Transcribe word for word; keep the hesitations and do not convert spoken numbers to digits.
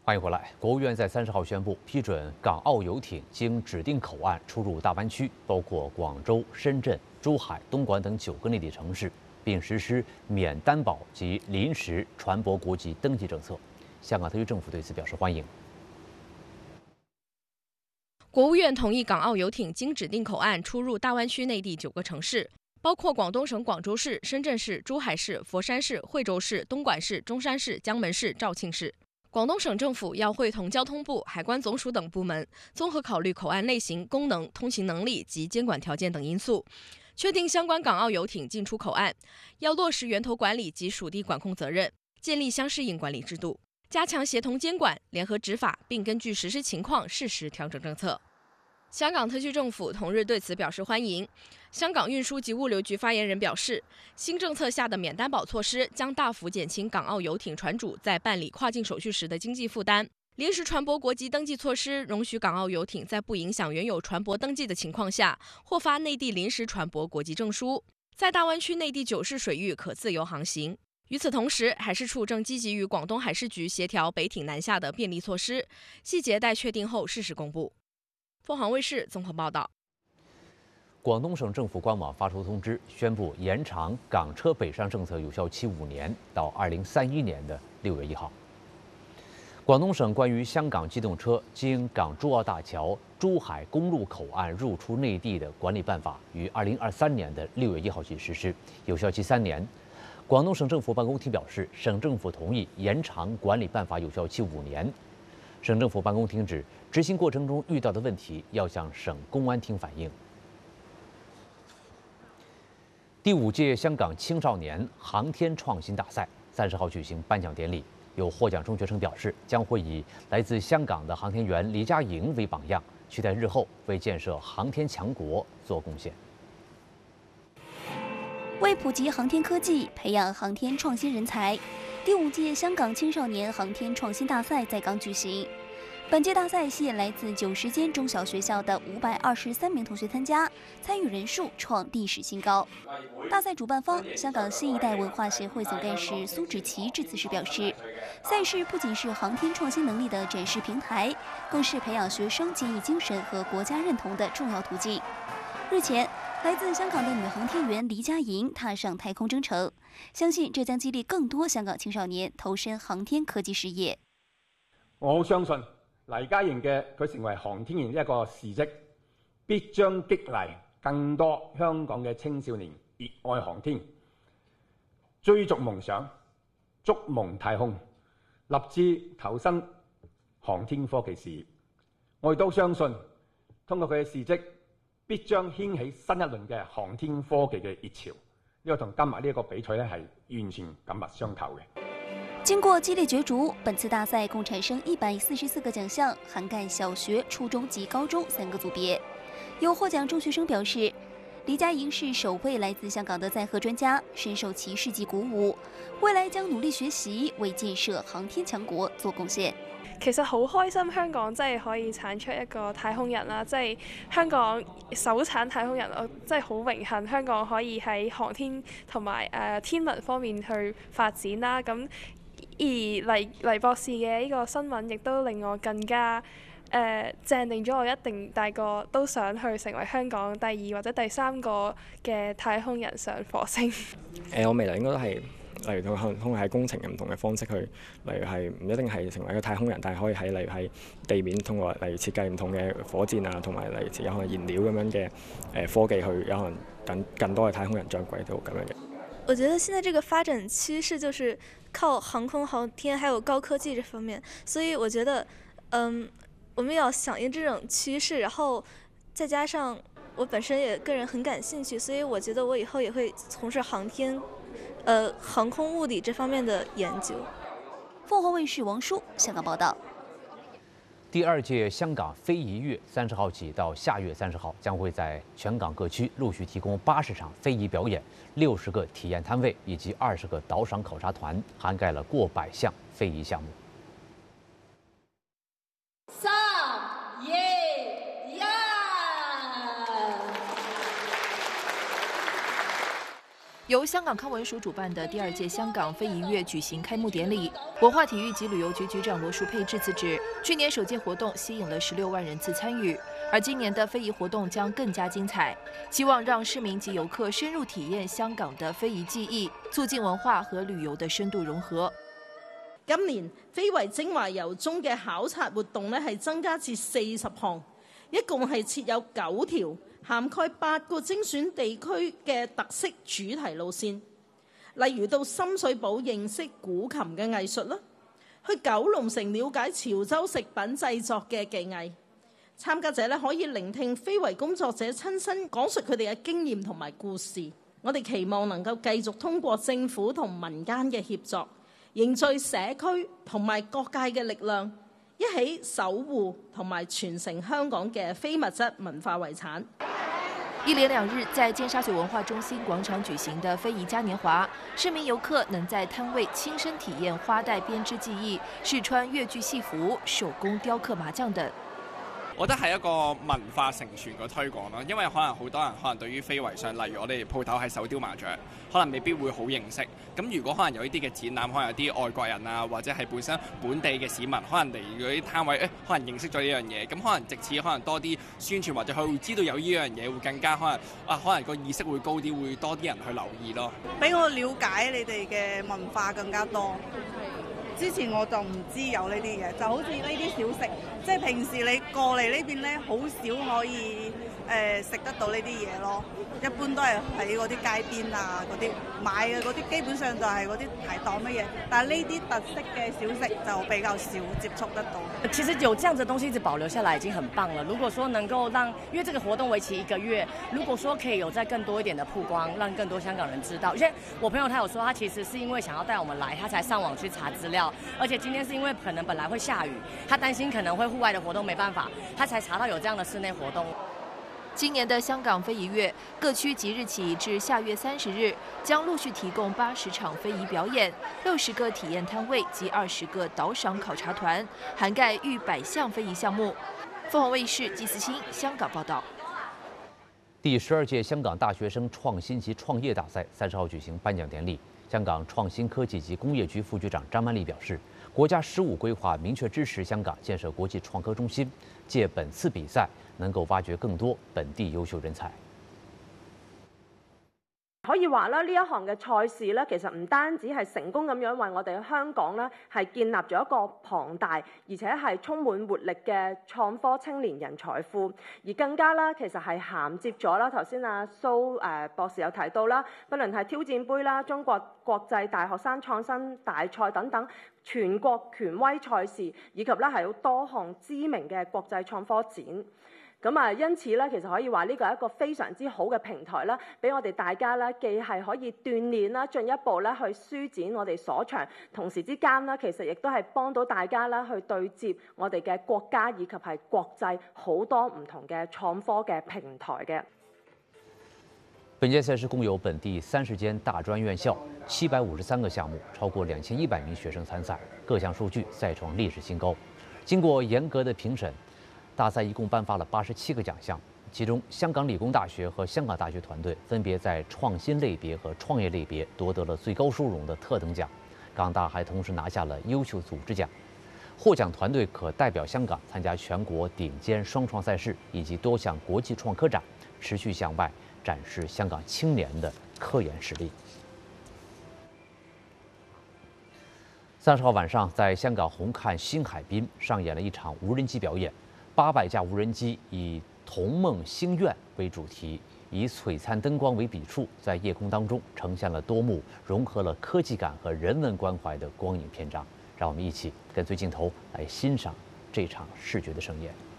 欢迎回来。国务院在三十号宣布批准港澳游艇经指定口岸出入大湾区，包括广州、深圳、珠海、东莞等九个内地城市，并实施免担保及临时船舶国籍登记政策。香港特区政府对此表示欢迎。 国务院同意港澳游艇经指定口岸出入大湾区内地九个城市，包括广东省广州市、深圳市、珠海市、佛山市、惠州市、东莞市、中山市、江门市、肇庆市。广东省政府要会同交通部、海关总署等部门，综合考虑口岸类型、功能、通行能力及监管条件等因素，确定相关港澳游艇进出口岸，要落实源头管理及属地管控责任，建立相适应管理制度，加强协同监管、联合执法，并根据实施情况适时调整政策。香港特区政府同日对此表示欢迎。香港运输及物流局发言人表示，新政策下的免担保措施将大幅减轻港澳游艇船主在办理跨境手续时的经济负担。临时船舶国籍登记措施容许港澳游艇在不影响原有船舶登记的情况下，获发内地临时船舶国籍证书，在大湾区内地九市水域可自由航行。与此同时，海事处正积极与广东海事局协调北艇南下的便利措施，细节待确定后适时公布。凤凰卫视综合报道。 广东省政府官网发出通知，宣布延长港车北上政策有效期五年，到二零三一年的六月一号。广东省关于香港机动车经港珠澳大桥、珠海公路口岸入出内地的管理办法于二零二三年的六月一号起实施，有效期三年。广东省政府办公厅表示，省政府同意延长管理办法有效期五年。省政府办公厅指，执行过程中遇到的问题要向省公安厅反映。第五届香港青少年航天创新大赛三十号举行颁奖典礼，有获奖中学生表示，将会以来自香港的航天员黎佳莹为榜样，期待日后为建设航天强国做贡献。 为普及航天科技，培养航天创新人才，第五届香港青少年航天创新大赛在港举行。本届大赛吸引来自九十间中小学校的五百二十三名同学参加，参与人数创历史新高。大赛主办方香港新一代文化协会总干事苏芷琪致辞时表示，赛事不仅是航天创新能力的展示平台，更是培养学生坚毅精神和国家认同的重要途径。日前，来自香港的女航天员黎佳莹踏上太空征程，相信这将激励更多香港青少年投身航天科技事業。 我好相信黎佳莹嘅佢成為航天員一個事蹟，必將激勵更多香港嘅青少年熱愛航天，追逐夢想，築夢太空，立志投身航天科技事業。我亦都相信，通過佢嘅事蹟，必將掀起新一輪嘅航天科技嘅熱潮。呢個同今日呢一個比賽咧係完全緊密相扣嘅。 经过激烈角逐，本次大赛共产生一百四十四个奖项，涵盖小学、初中及高中三个组别。有获奖中学生表示，黎佳莹是首位来自香港的载荷专家，深受其事迹鼓舞，未來將努力學習，為建設航天強國做貢獻。 其實好開心，香港真係可以產出一個太空人啦！即係香港首產太空人，我真係好榮幸香港可以喺航天同埋誒天文方面去發展啦。咁而黎黎博士嘅呢個新聞，亦都令我更加誒訂定咗我一定大個都想去成為香港第二或者第三個嘅太空人上火星。 誒，我未來應該都係例如可能通過喺工程唔同嘅方式去，例如係唔一定係成為一個太空人，但係可以喺例如喺地面通過例如設計唔同嘅火箭啊，同埋例如有可能燃料咁樣嘅誒科技去，有可能等更多嘅太空人上軌道咁樣嘅。 我覺得現在這個發展趨勢就是靠航空航天還有高科技這方面，所以我覺得，嗯，我們要響應這種趨勢，然後再加上我本身也個人很感興趣，所以我覺得我以後也會從事航天，呃，航空物理這方面的研究。 鳳凰衛視王舒香港報道。 第二屆香港非遺月三十號起到下月三十號，將會在全港各區陸續提供八十場非遺表演、六十個體驗攤位以及二十個導賞考察團，涵蓋了過百項非遺項目。 三、二、一。 由香港康文署主办的第二届香港非遗月举行开幕典礼，文化体育及旅游局局长罗淑佩致辞指，去年首届活动吸引了十六万人次参与，而今年的非遗活动将更加精彩，希望让市民及游客深入体验香港的非遗技艺，促進文化和旅遊的深度融合。 今年非遺精華遊中嘅考察活動咧係增加至四十項，一共係設有九條，涵蓋八個精選地區嘅特色主題路線，例如到深水埗認識古琴嘅藝術啦，去九龍城了解潮州食品製作嘅技藝。參加者咧可以聆聽非遺工作者親身講述佢哋嘅經驗同埋故事。我哋期望能夠繼續通過政府同民間嘅協作，凝聚社區同埋各界嘅力量，一起守護同埋傳承香港嘅非物質文化遺產。 一連兩日在尖沙咀文化中心廣場舉行的非遺嘉年華，市民遊客能在攤位親身體驗花帶編織技藝、試穿粵劇戲服、手工雕刻麻將等。 我覺得係一個文化承傳嘅推廣咯，因為可能好多人可能對於非遺上，例如我哋鋪頭係手雕麻雀，可能未必會好認識。咁如果可能有呢啲嘅展覽，可能有啲外國人啊，或者係本身本地嘅市民，可能嚟嗰啲攤位，誒可能認識咗呢樣嘢，咁可能藉此可能多啲宣傳，或者佢會知道有呢樣嘢，會更加可能啊，可能個意識會高啲，會多啲人去留意咯。 俾我了解你哋嘅文化更加多。之前我就唔知有呢啲嘢，就好似呢啲小食，即係平時你過嚟呢邊咧，好少可以誒食得到呢啲嘢咯。一般都係喺嗰啲街邊啊，嗰啲買嘅嗰啲，基本上就係嗰啲排檔乜嘢。但係呢啲特色嘅小食就比較少接觸得到。 其實有這樣子的東西一直保留下來已經很棒了。如果說能夠讓，因為這個活動為期一個月，如果說可以有再更多一點的曝光，讓更多香港人知道。因為我朋友他有說，他其實是因為想要帶我們來，他才上網去查資料。而且今天是因為可能本來會下雨，他擔心可能會戶外的活動沒辦法，他才查到有這樣的室內活動。 今年的香港非遺月，各區即日起至下月三十日，將陸續提供八十場非遺表演、六十個體驗攤位及二十個導賞考察團，涵蓋逾百項非遺項目。鳳凰衛視季思清香港報道。 第十二屆香港大學生創新及創業大賽三十號舉行頒獎典禮。香港創新科技及工業局副局長張曼麗表示，國家“十五”規劃明確支持香港建設國際創科中心，借本次比賽能夠挖掘更多本地優秀人才。 可以話啦，呢一項嘅賽事咧，其實唔單止係成功咁樣為我哋香港咧係建立咗一個龐大而且係充滿活力嘅創科青年人才庫，而更加啦，其實係銜接咗啦。頭先阿蘇誒博士有提到啦，不論係挑戰杯啦、中國國際大學生創新大賽等等全國權威賽事，以及咧係有多項知名嘅國際創科展。咁啊，因此咧，其實可以話呢個係一個非常之好嘅平台啦，俾我哋大家咧，既係可以鍛鍊啦，進一步咧去舒展我哋所長，同時之間咧，其實亦都係幫到大家啦，去對接我哋嘅國家以及係國際好多唔同嘅創科嘅平台嘅。 本屆賽事共有本地三十間大專院校，七百五十三個項目，超過兩千一百名學生參賽，各項數據再創歷史新高。經過嚴格的評審，大賽一共頒發了八十七個獎項，其中香港理工大學和香港大學團隊分別在創新類別和創業類別奪得了最高殊榮的特等獎，港大還同時拿下了優秀組織獎。獲獎團隊可代表香港參加全國頂尖雙創賽事以及多項國際創科展，持續向外展示香港青年的科研實力。三十號晚上，在香港紅磡新海濱上演了一場無人機表演。八百架無人機以“童夢星願”為主題，以璀璨燈光為筆觸，在夜空當中呈現了多幕融合了科技感和人文關懷的光影篇章。讓我們一起跟隨鏡頭來欣賞這場視覺的盛宴。